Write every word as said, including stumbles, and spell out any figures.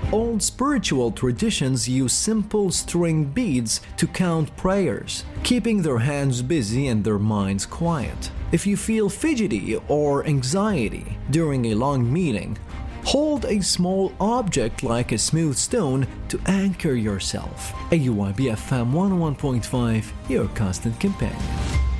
Old spiritual traditions use simple string beads to count prayers, keeping their hands busy and their minds quiet. If you feel fidgety or anxiety during a long meeting, hold a small object like a smooth stone to anchor yourself. A U I B F M one oh one point five, your constant companion.